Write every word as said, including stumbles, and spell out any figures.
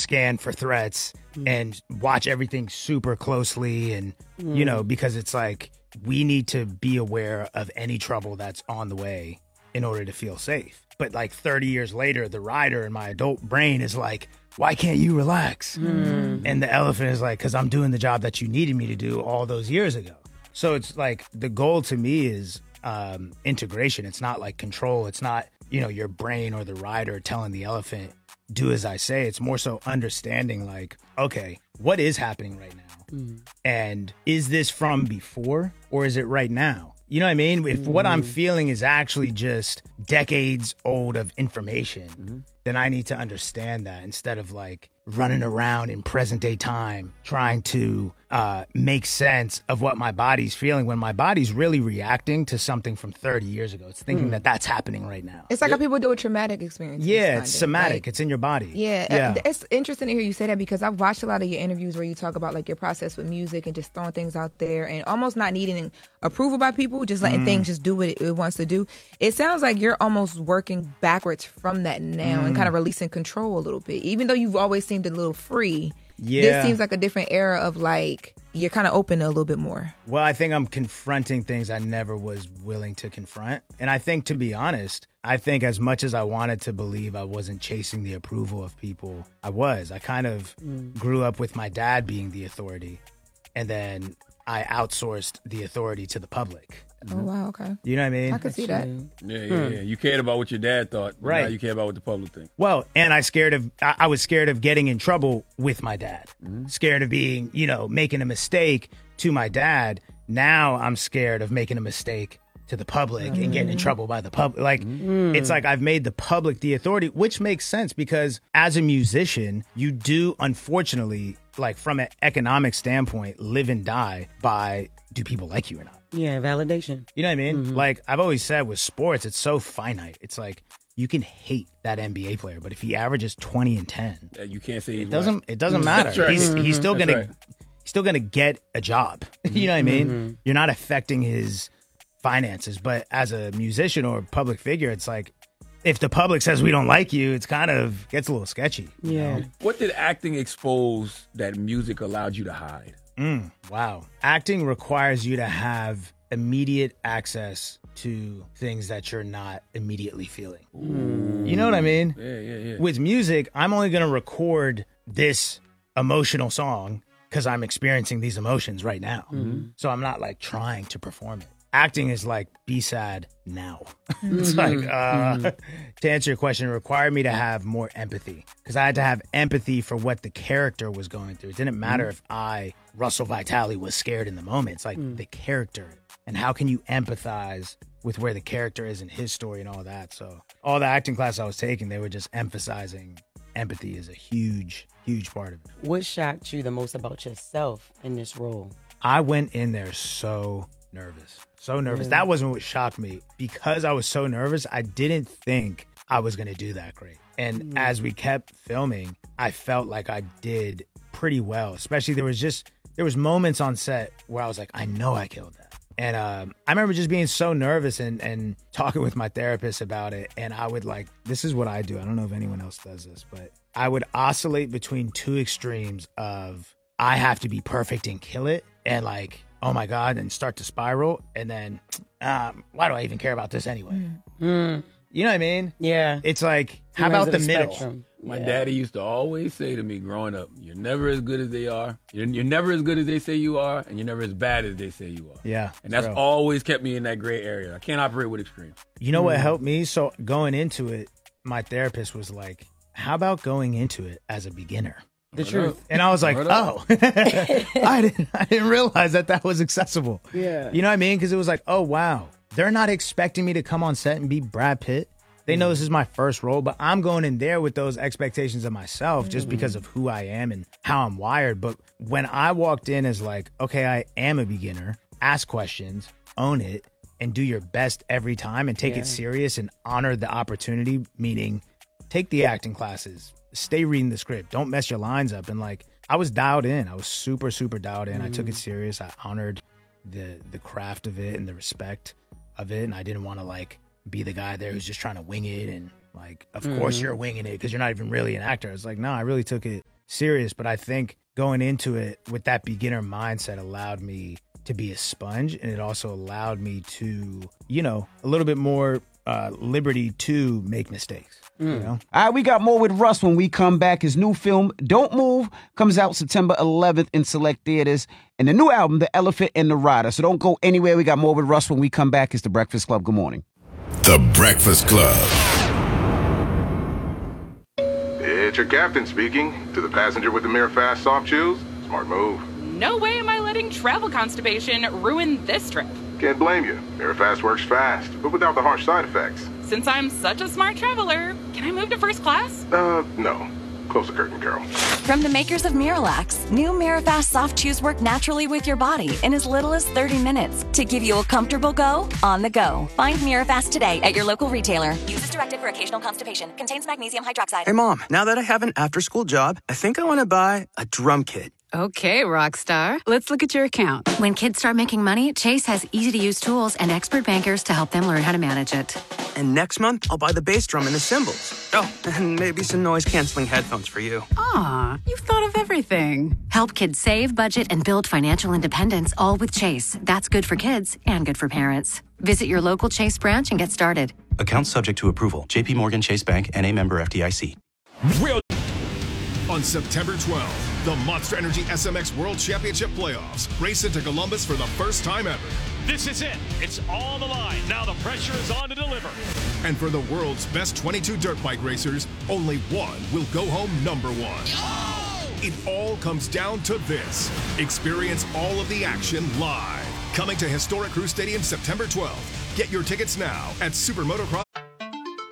scan for threats mm. and watch everything super closely. And, mm. you know, because it's like we need to be aware of any trouble that's on the way in order to feel safe. But like thirty years later, the rider in my adult brain is like, why can't you relax? Mm. And the elephant is like, because I'm doing the job that you needed me to do all those years ago. So it's like the goal to me is um, integration. It's not like control. It's not, you know, your brain or the rider telling the elephant, do as I say. It's more so understanding like, okay, what is happening right now? Mm. And is this from before or is it right now? You know what I mean? If what I'm feeling is actually just decades old of information, mm-hmm. then I need to understand that instead of like running around in present day time trying to uh, make sense of what my body's feeling when my body's really reacting to something from thirty years ago. It's thinking mm. that that's happening right now. It's like how people do with traumatic experiences. Yeah, it's somatic. Like, it's in your body. Yeah, yeah. Uh, it's interesting to hear you say that because I've watched a lot of your interviews where you talk about like your process with music and just throwing things out there and almost not needing approval by people, just letting mm. things just do what it, it wants to do. It sounds like you're almost working backwards from that now mm. and kind of releasing control a little bit. Even though you've always seemed a little free, yeah. this seems like a different era of like, you're kind of open a little bit more. Well, I think I'm confronting things I never was willing to confront. And I think, to be honest, I think as much as I wanted to believe I wasn't chasing the approval of people, I was. I kind of mm. grew up with my dad being the authority. And then I outsourced the authority to the public. Oh, wow, okay. You know what I mean? I can see that. Yeah, yeah, yeah. You cared about what your dad thought, but right? Now you care about what the public thinks. Well, and I scared of, I, I was scared of getting in trouble with my dad. Mm-hmm. Scared of being, you know, making a mistake to my dad. Now I'm scared of making a mistake to the public mm-hmm. and getting in trouble by the public. Like, mm-hmm. it's like I've made the public the authority, which makes sense because as a musician, you do, unfortunately, like from an economic standpoint, live and die by, do people like you or not? Yeah, validation. You know what I mean? Mm-hmm. Like I've always said with sports, it's so finite. It's like you can hate that N B A player, but if he averages twenty and ten, yeah, you can't say it doesn't. Right. It doesn't matter. Right. He's he's still That's gonna right. he's still gonna get a job. You know what I mean? Mm-hmm. You're not affecting his finances, but as a musician or a public figure, it's like if the public says we don't like you, it's kind of gets a little sketchy. Yeah. know? What did acting expose that music allowed you to hide? Mm, wow. Acting requires you to have immediate access to things that you're not immediately feeling. Ooh. You know what I mean? Yeah, yeah, yeah. With music, I'm only going to record this emotional song because I'm experiencing these emotions right now. Mm-hmm. So I'm not like trying to perform it. Acting is like, be sad now. It's mm-hmm. like, uh, mm-hmm. to answer your question, it required me to have more empathy because I had to have empathy for what the character was going through. It didn't matter mm-hmm. if I, Russell Vitale, was scared in the moment. It's like mm. the character. And how can you empathize with where the character is in his story and all that? So all the acting classes I was taking, they were just emphasizing empathy is a huge, huge part of it. What shocked you the most about yourself in this role? I went in there so nervous. So nervous. Mm. That wasn't what shocked me. Because I was so nervous, I didn't think I was going to do that great. And mm. as we kept filming, I felt like I did pretty well. Especially there was just, there was moments on set where I was like, I know I killed that. And um, I remember just being so nervous and, and talking with my therapist about it. And I would like, this is what I do. I don't know if anyone else does this, but I would oscillate between two extremes of I have to be perfect and kill it. And like, oh my God, and start to spiral. And then, um, why do I even care about this anyway? Mm. You know what I mean? Yeah. It's like, Two how about the, the middle? spectrum. My yeah. daddy used to always say to me growing up, you're never as good as they are. You're, you're never as good as they say you are. And you're never as bad as they say you are. Yeah. And that's true. always kept me in that gray area. I can't operate with extremes. You know mm. what helped me? So going into it, my therapist was like, how about going into it as a beginner? The Word truth. Up. And I was like, Word oh, I didn't, I didn't realize that that was accessible. Yeah. You know what I mean? Because it was like, oh, wow. They're not expecting me to come on set and be Brad Pitt. They know this is my first role, but I'm going in there with those expectations of myself just because of who I am and how I'm wired. But when I walked in as like, okay, I am a beginner, ask questions, own it, and do your best every time and take yeah. it serious and honor the opportunity, meaning take the acting classes, stay reading the script, don't mess your lines up. And like, I was dialed in. I was super, super dialed in. Mm-hmm. I took it serious. I honored the the craft of it and the respect of it. And I didn't want to like, be the guy there who's just trying to wing it and Like, of mm-hmm. course you're winging it because you're not even really an actor. It's like, no, I really took it serious. But I think going into it with that beginner mindset allowed me to be a sponge, and it also allowed me to, you know, a little bit more uh, liberty to make mistakes. Mm. You know? All right, we got more with Russ when we come back. His new film, Don't Move, comes out September eleventh in select theaters. And the new album, The Elephant and the Rider. So don't go anywhere. We got more with Russ when we come back. It's The Breakfast Club. Good morning. The Breakfast Club. It's your captain speaking. To the passenger with the Mirror Fast soft chews, smart move. No way am I letting travel constipation ruin this trip. Can't blame you. Mirror Fast works fast, but without the harsh side effects. Since I'm such a smart traveler, can I move to first class? Uh, no. Close the curtain, girl. From the makers of Miralax, new Mirafast soft chews work naturally with your body in as little as thirty minutes to give you a comfortable go on the go. Find Mirafast today at your local retailer. Use as directed for occasional constipation. Contains magnesium hydroxide. Hey, Mom, now that I have an after-school job, I think I want to buy a drum kit. Okay, Rockstar. Let's look at your account. When kids start making money, Chase has easy-to-use tools and expert bankers to help them learn how to manage it. And next month, I'll buy the bass drum and the cymbals. Oh, and maybe some noise-canceling headphones for you. Aw, you've thought of everything. Help kids save, budget, and build financial independence, all with Chase. That's good for kids and good for parents. Visit your local Chase branch and get started. Account subject to approval. J P Morgan Chase Bank, N A member F D I C. Real on September twelfth, the Monster Energy S M X World Championship Playoffs race into Columbus for the first time ever. This is it. It's on the line. Now the pressure is on to deliver. And for the world's best twenty-two dirt bike racers, only one will go home number one. Oh! It all comes down to this. Experience all of the action live. Coming to historic Crew Stadium September twelfth. Get your tickets now at Super Motocross.